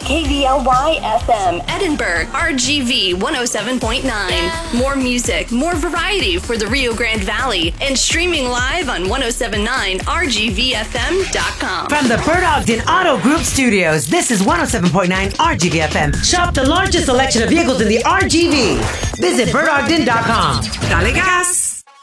KVLY FM, Edinburgh, RGV 107.9. More music, more variety for the Rio Grande Valley, and streaming live on 1079rgvfm.com. From the Bert Ogden Auto Group Studios, this is 107.9 RGV FM. Shop the largest selection of vehicles in the RGV. Visit bertogden.com. Dale gas!